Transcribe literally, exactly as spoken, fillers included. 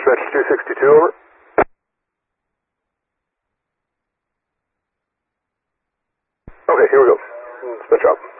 Dispatch two sixty-two, over. Okay, here we go. Dispatch out.